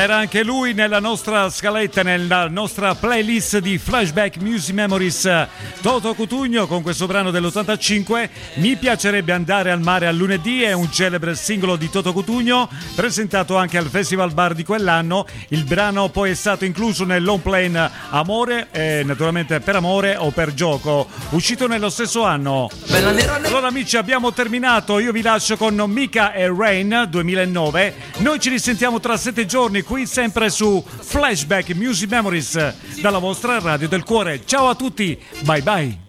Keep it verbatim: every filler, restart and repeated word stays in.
C'era anche lui nella nostra scaletta, nella nostra playlist di Flashback Music Memories. Toto Cutugno con questo brano dell'ottantacinque. Mi piacerebbe andare al mare a lunedì, è un celebre singolo di Toto Cutugno presentato anche al Festival Bar di quell'anno. Il brano poi è stato incluso nel long play Amore, e naturalmente Per amore o per gioco, uscito nello stesso anno. Allora amici, abbiamo terminato. Io vi lascio con Mika e Rain duemilanove. Noi ci risentiamo tra sette giorni qui sempre su Flashback Music Memories dalla vostra radio del cuore. Ciao a tutti, bye bye.